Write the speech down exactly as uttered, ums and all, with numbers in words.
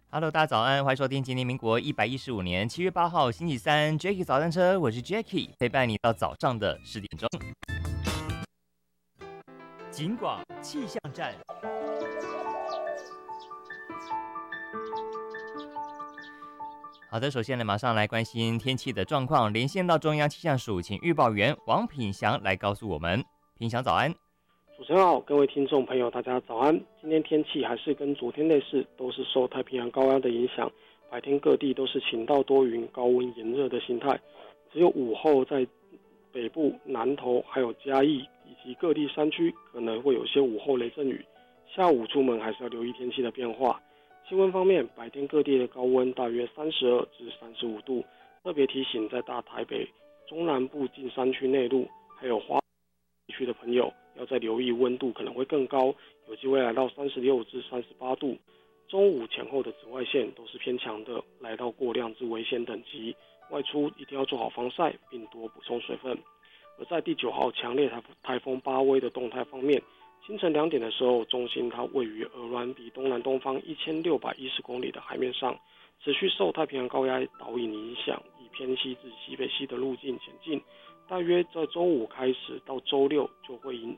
Hello，大家早安，欢迎收听今年民国一百一十五年七月八号星期三 Jackie 早餐车，我是 Jackie， 陪伴你到早上的十点钟。警广气象站。好的，首先呢，马上来关心天气的状况，连线到中央气象署，请预报员王品祥来告诉我们。品祥早安。 主持人好，各位听众朋友，大家早安。今天天气还是跟昨天类似，都是受太平洋高压的影响，白天各地都是晴到多云、高温炎热的形态。只有午后在北部、南投、还有嘉义以及各地山区可能会有些午后雷阵雨。下午出门还是要留意天气的变化。气温方面，白天各地的高温大约三十二至三十五度，特别提醒在大台北、中南部近山区内陆，还有花地区的朋友，要再留意温度可能会更高，有机会来到三十六至三十八度。中午前后的紫外线都是偏强的，来到过量至危险等级，外出一定要做好防晒，并多补充水分。而在第九号强烈台风巴威的动态方面，清晨两点的时候，中心它位于鹅銮鼻东南东方一千六百一十公里的海面上，持续受太平洋高压导引影响，以偏西至西北西的路径前进。大约在周五开始到周六就会